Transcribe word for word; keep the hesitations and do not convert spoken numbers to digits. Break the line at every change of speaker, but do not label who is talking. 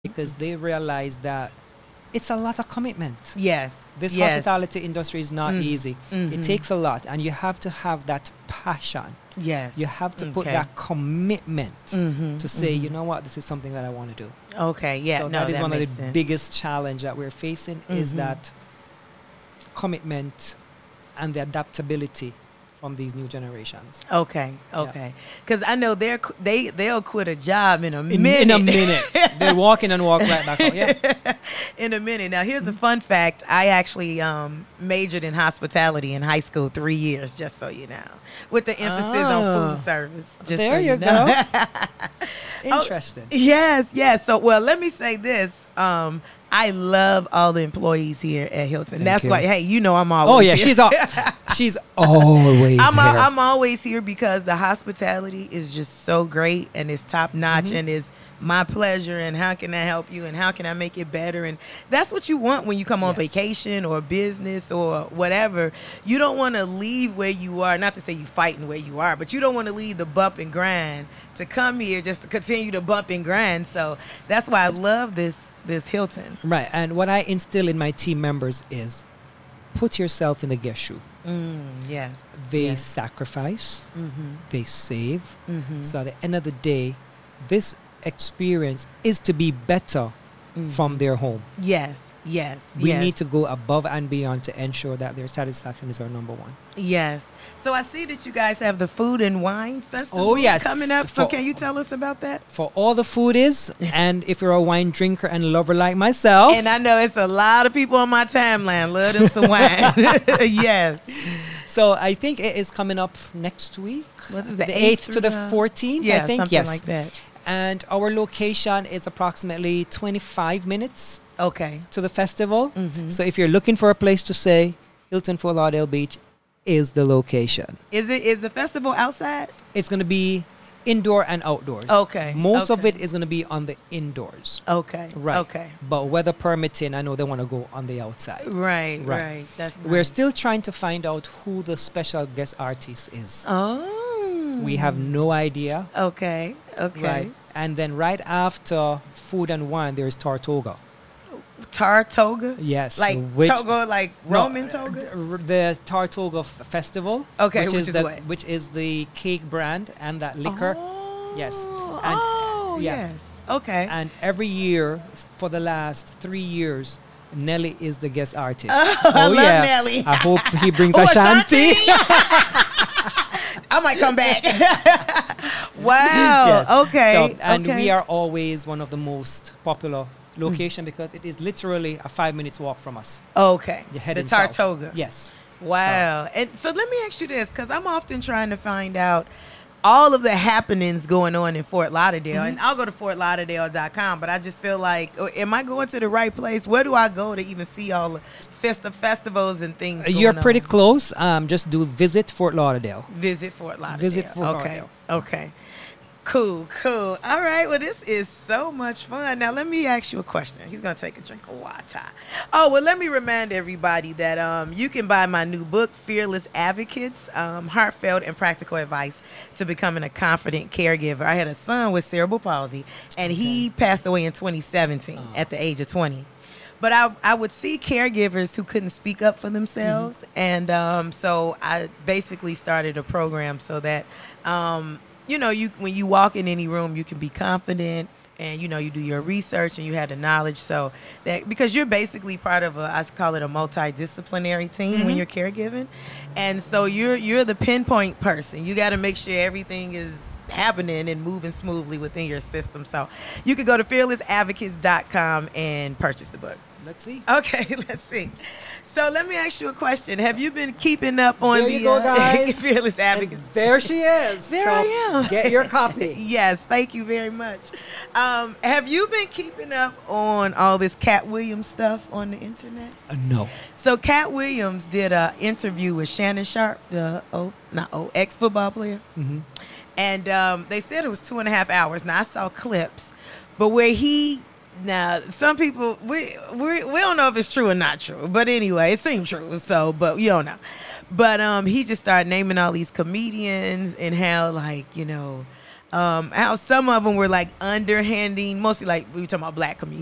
because they realize that it's a lot of commitment.
Yes.
This
yes.
hospitality industry is not
Mm.
easy.
Mhm.
It takes a lot, and you have to have that passion.
Yes.
You have to put
Okay.
that commitment
Mhm,
to say,
mhm.
you know what, this is something that I want to do.
Okay. Yeah.
so
no,
that is
that
one of the
makes sense.
biggest challenge that we're facing is
Mhm.
that commitment and the adaptability from these new generations.
Okay. Okay. Because I know they're qu- they they'll quit a job in a
In,
minute.
in a minute. They walk in and walk right back out. Yeah.
In a minute. Now, here's a fun fact. I actually um, majored in hospitality in high school three years, just so you know, with the emphasis
Ah.
on food service. Just
There
so
you
know.
Interesting.
Yes, yes. So, well, let me say this. Um, I love all the employees here at Hilton.
Thank
That's
you.
why, hey, you know I'm always
Oh, yeah.
here.
She's all, she's always
I'm,
here.
al- I'm always here because the hospitality is just so great and it's top notch
Mhm.
and it's my pleasure and how can I help you and how can I make it better, and that's what you want when you come on
Yes.
vacation or business or whatever. You don't want to leave where you are, not to say you fighting where you are, but you don't want to leave the bump and grind to come here just to continue to bump and grind. So that's why I love this this Hilton.
Right. And what I instill in my team members is put yourself in the guest shoe.
Mm, yes.
They
Yes.
sacrifice,
Mm-hmm.
they save.
Mm-hmm.
So at the end of the day, this experience is to be better from their home.
Yes. Yes.
We
yes.
need to go above and beyond to ensure that their satisfaction is our number one.
Yes. So I see that you guys have the Food and Wine Festival
Oh, yes.
coming up. So
For-
can you tell us about that?
For all the food is, and if you're a wine drinker and lover like myself,
And I know it's a lot of people on my timeline love them some wine. Yes.
so I think it is coming up next week.
What was
the
the
eighth
eighth
to
through
the
the-
fourteenth,
Yeah,
I think.
something
Yes.
like that.
And our location is approximately twenty-five minutes
Okay.
to the festival.
Mhm.
So if you're looking for a place to stay, Hilton Fort Lauderdale Beach is the location.
Is it is the festival outside?
It's going to be indoor and outdoors.
Okay,
Most of
okay.
it is going to be on the indoors.
Okay.
Right.
Okay.
But weather permitting, I know they want to go on the outside.
Right, right.
Right.
That's
We're
nice.
still trying to find out who the special guest artist is.
Oh.
We have no idea.
Okay. Okay.
Right. And then right after Food and Wine, there's Tortoga.
Tartoga?
Yes.
Like
which-
Togo, like
No,
Roman
uh,
toga?
d- The Tortoga f- Festival.
Okay, which is
the,
what?
Which is the cake brand and that liquor.
Oh,
Yes. And-
oh,
yeah.
yes. Okay.
And every year, for the last three years, Nelly is the guest artist.
I love Nelly.
I hope he brings
Oh,
Ashanti.
I might come back. Wow.
Yes.
Okay.
So, and
okay.
we are always one of the most popular location because it is literally a five minutes walk from us.
Okay.
You're
The
heading south.
Tartoga.
Yes.
Wow. And so let me ask you this, because I'm often trying to find out all of the happenings going on in Fort Lauderdale.
Mm-hmm.
And I'll go to fort lauderdale dot com, but I just feel like, oh, am I going to the right place? Where do I go to even see all the fest- festivals and things going
You're pretty
on?
close. Um, just do visit Fort Lauderdale.
Visit Fort Lauderdale.
Visit Fort
okay.
Lauderdale.
Okay. Cool, cool. All right. Well, this is so much fun. Now, let me ask you a question. He's going to take a drink of water. Oh, well, let me remind everybody that um, you can buy my new book, Fearless Advocates, um, Heartfelt and Practical Advice to Becoming a Confident Caregiver. I had a son with cerebral palsy, and he passed away in twenty seventeen
Oh.
at the age of twenty. But I, I would see caregivers who couldn't speak up for themselves.
Mm-hmm.
And um, so I basically started a program so that, um, you know, you when you walk in any room, you can be confident and, you know, you do your research and you have the knowledge. So that because you're basically part of a, I call it a multidisciplinary team
Mm-hmm.
when you're caregiving. And so you're you're the pinpoint person. You got to make sure everything is happening and moving smoothly within your system. So you can go to fearless advocates dot com and purchase the book.
Let's see.
Okay, let's see. So let me ask you a question. Have you been keeping up on
There
the
you go,
uh,
guys.
Fearless
And
Advocates?
there she is.
There
So
I am.
Get your copy.
Yes, thank you very much. Um, have you been keeping up on all this Cat Williams stuff on the internet?
Uh, no.
So Cat Williams did an interview with Shannon Sharp, the oh, not oh, ex-football player.
Mm-hmm.
And um, they said it was two and a half hours. Now, I saw clips, but where he, now, some people, we, we we don't know if it's true or not true. But anyway, it seemed true. So, but you don't know. But um, he just started naming all these comedians and how, like, you know, um, how some of them were like underhanding, mostly like we were talking about black community.